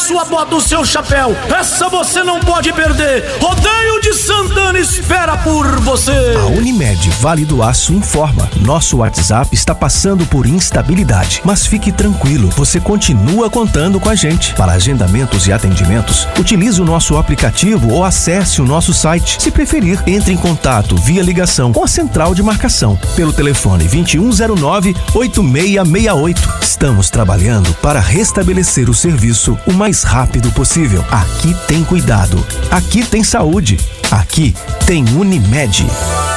sua bota, o seu chapéu. Essa você não pode perder. Rodeio de Santana espera por você. A Unimed Vale do Aço informa: nosso WhatsApp está passando por instabilidade, mas fique tranquilo, você continua contando com a gente. Para agendamentos e atendimentos, utilize o nosso aplicativo ou acesse o nosso site. Se preferir, entre em contato via ligação com a central de marcação pelo telefone 2109-8668. Estamos trabalhando para restabelecer o serviço o mais rápido possível. Aqui tem cuidado, aqui tem saúde, aqui tem Unimed.